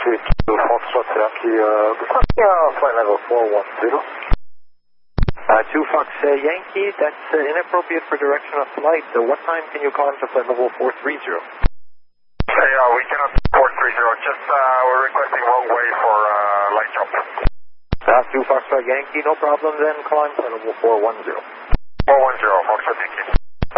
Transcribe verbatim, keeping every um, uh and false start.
three two, Foxtrot Yankee, uh, uh, flight level four one zero. Uh, two Fox uh, Yankee, that's uh, inappropriate for direction of flight. So what time can you climb to flight level four three zero? Hey, uh, we cannot four three zero, just uh, we're requesting wrong way for uh, light jump. Uh, two Fox Yankee, no problem then, climb flight level four one zero.